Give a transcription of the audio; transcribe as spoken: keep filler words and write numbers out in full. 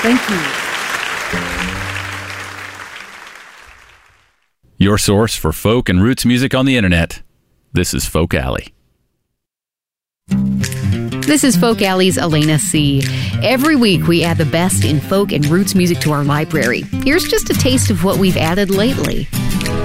Thank you. Your source for folk and roots music on the internet. This is Folk Alley. This is Folk Alley's Elena C. Every week we add the best in folk and roots music to our library. Here's just a taste of what we've added lately.